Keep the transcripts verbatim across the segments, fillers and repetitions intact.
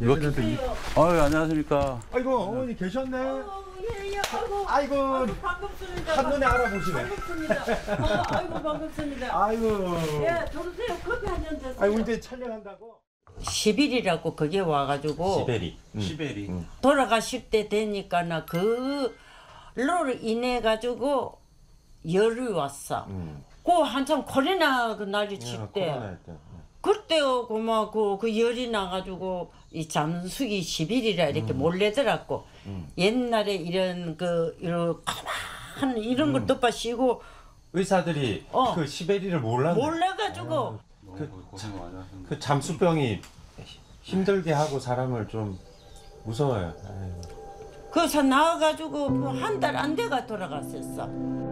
이렇게. 아유, 안녕하십니까. 아이고, 어머니 계셨네. 어, 예, 예. 아이고, 아이고, 아이고, 반갑습니다. 한눈에 알아보시네. 반갑습니다. 어, 아이고, 반갑습니다. 아이고. 예, 들어오세요. 커피 한 잔 드세요. 아이고, 이제 촬영한다고. 십 일이라고 그게 와가지고 시베리. 음. 시베리. 음. 돌아가실 때 되니까나 그로 인해 가지고 열이 왔어. 음. 그 한참 코로나 그 난리 칠 때. 코로나 때. 그때 고마고 그 열이 나가지고 이 잠수기 십 일이라 이렇게 음. 몰래 들었고 음. 옛날에 이런 그 이런 가만 이런 걸 덮어 씌고 의사들이 어. 그 시베리를 몰랐네. 몰래가지고 그, 그 잠수병이 힘들게 하고 사람을 좀 무서워요. 아이고. 그래서 나와가지고 한 달 안 돼가 돌아갔었어.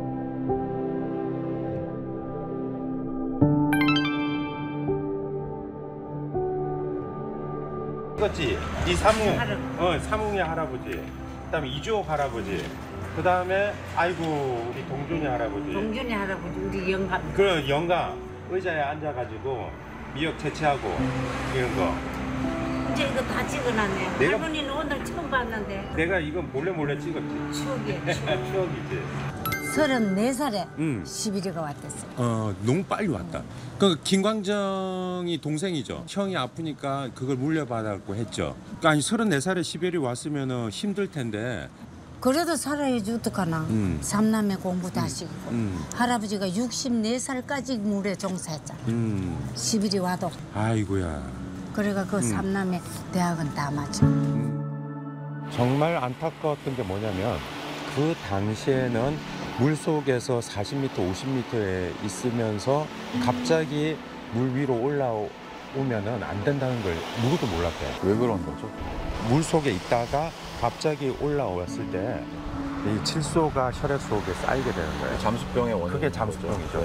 이거지. 이 사뭉. 어, 사뭉이 할아버지. 그다음에 이주옥 할아버지. 그다음에 아이고 우리 동준이 할아버지. 동준이 할아버지 우리 영감. 그 영감 의자에 앉아가지고 미역 채취하고 이런 거. 이제 이거 다 찍어놨네요. 내가- 할머니는 오늘 처음 봤는데 내가 이거 몰래 몰래 찍었지. 추억이에요. 추억이지. 서른네 살에 음. 시비리가 왔댔어. 어, 너무 빨리 왔다. 그 김광정이 동생이죠. 형이 아프니까 그걸 물려받았고 했죠. 그러니까 아니 서른네 살에 시베리 왔으면은 힘들 텐데. 그래도 살아야지 어떡하나. 음. 삼남매 공부 다 시키고. 음. 할아버지가 육십네 살까지 물에 종사했잖아. 음. 시비리 와도. 아이고야. 그래가 그 삼남매 대학은 다 맞춰. 정말 안타까웠던 게 뭐냐면 그 당시에는 물 속에서 사십 미터, 오십 미터에 있으면서 갑자기 물 위로 올라오면은 안 된다는 걸 누구도 몰랐대요. 왜 그런 거죠? 물 속에 있다가 갑자기 올라왔을 때 이 칠소가 혈액 속에 쌓이게 되는 거예요. 잠수병의 원인. 그게 잠수병이죠.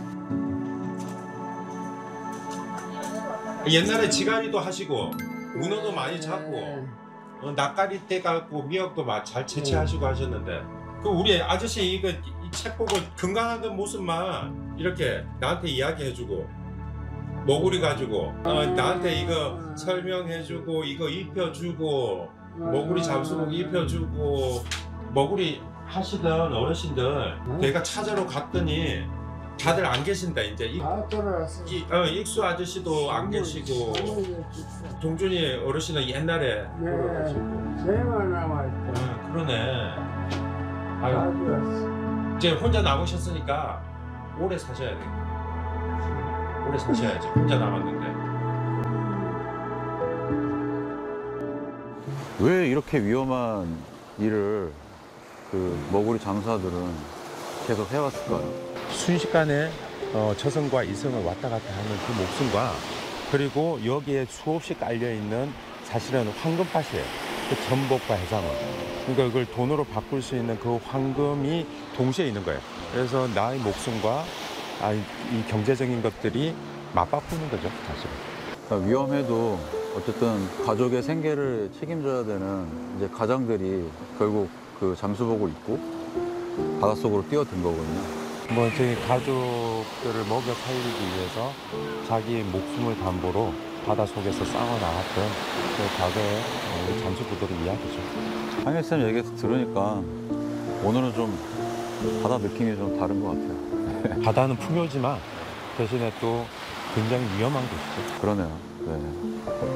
옛날에 지가리도 하시고 문어도 많이 잡고 어, 낯가리 떼 갖고 미역도 잘 채취하시고 하셨는데 그 우리 아저씨 이거 이 책 보고 건강한 모습만 이렇게 나한테 이야기해주고 먹구리 가지고 어, 나한테 이거 설명해주고 이거 입혀주고 먹구리 잠수복 입혀주고 먹구리 하시던 어르신들 내가 찾아러 갔더니 다들 안 계신다 이제 이, 다 돌아왔어. 이, 어, 익수 아저씨도 안 계시고 동준이 어르신은 옛날에 네, 돌아가시고 제만 남아있다. 어, 그러네 다 아유 죽었어. 이제 혼자 남으셨으니까 오래 사셔야 돼 오래 사셔야지 혼자 남았는데 왜 이렇게 위험한 일을 그 머구리 장사들은 계속 해왔을까요? 순식간에 어, 저승과 이승을 왔다 갔다 하는 그 목숨과 그리고 여기에 수없이 깔려있는 사실은 황금밭이에요. 그 전복과 해산물. 그러니까 그걸 돈으로 바꿀 수 있는 그 황금이 동시에 있는 거예요. 그래서 나의 목숨과 아, 이, 이 경제적인 것들이 맞바꾸는 거죠, 사실은. 그러니까 위험해도 어쨌든 가족의 생계를 책임져야 되는 이제 가장들이 결국 그 잠수복을 입고 바닷속으로 뛰어든 거거든요. 뭐 저희 가족들을 먹여 살리기 위해서 자기 목숨을 담보로 바닷속에서 싸워 나왔던 그 과거의 우리 잠수부들의 이야기죠. 황혜쌤 얘기해서 들으니까 오늘은 좀 바다 느낌이 좀 다른 것 같아요. 바다는 풍요지만 대신에 또 굉장히 위험한 곳이죠. 그러네요. 네.